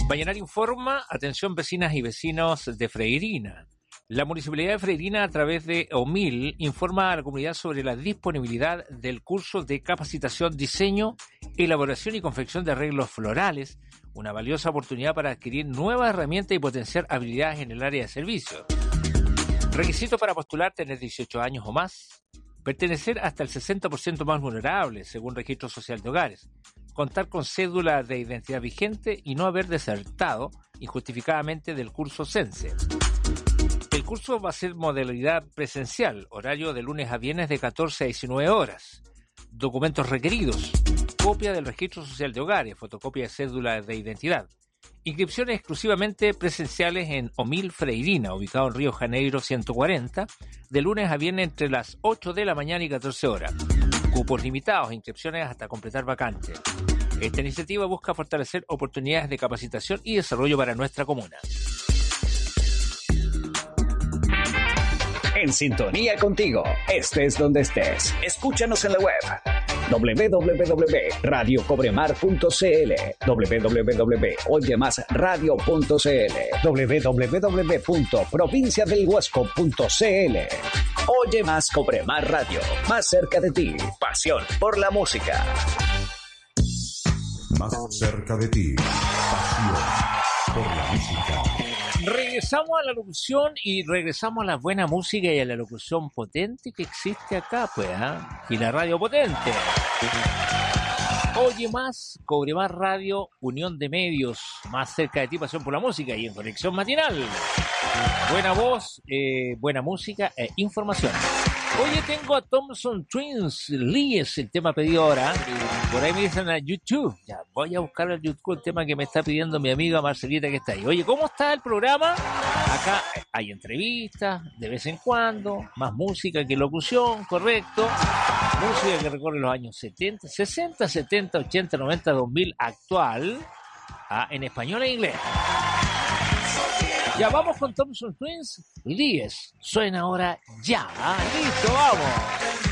Vallenar informa, atención vecinas y vecinos de Freirina. La Municipalidad de Freirina, a través de OMIL, informa a la comunidad sobre la disponibilidad del curso de capacitación, diseño, elaboración y confección de arreglos florales, una valiosa oportunidad para adquirir nuevas herramientas y potenciar habilidades en el área de servicios. Requisito para postular: tener 18 años o más, pertenecer hasta el 60% más vulnerable, según Registro Social de Hogares, contar con cédula de identidad vigente y no haber desertado injustificadamente del curso CENSE. El curso va a ser modalidad presencial, horario de lunes a viernes de 14 a 19 horas. Documentos requeridos: copia del Registro Social de Hogares, fotocopia de cédula de identidad. Inscripciones exclusivamente presenciales en OMIL Freirina, ubicado en Río Janeiro 140, de lunes a viernes entre las 8 de la mañana y 14 horas. Cupos limitados, inscripciones hasta completar vacante. Esta iniciativa busca fortalecer oportunidades de capacitación y desarrollo para nuestra comuna. En sintonía contigo, estés donde estés. Escúchanos en la web www.radiocobremar.cl, www.oyemasradio.cl, www.provinciadelhuasco.cl. Oye Más Cobremar Radio, más cerca de ti. Pasión por la música. Más cerca de ti. Pasión por la música. Regresamos a la locución y regresamos a la buena música y a la locución potente que existe acá, pues, y la radio potente. Oye Más, Cobremar Radio, unión de medios, más cerca de ti, pasión por la música y en conexión matinal. Buena voz, buena música e información. Oye, tengo a Thompson Twins, Lee es el tema pedido ahora. Por ahí me dicen a YouTube. Ya, voy a buscar en YouTube el tema que me está pidiendo mi amiga Marcelita, que está ahí. Oye, ¿cómo está el programa? Acá hay entrevistas de vez en cuando, más música que locución, correcto. Música que recorre los años 70, 60, 70, 80, 90, 2000, actual, en español e inglés. Ya vamos con Thompson Twins. Líes, suena ahora ya. Listo, vamos.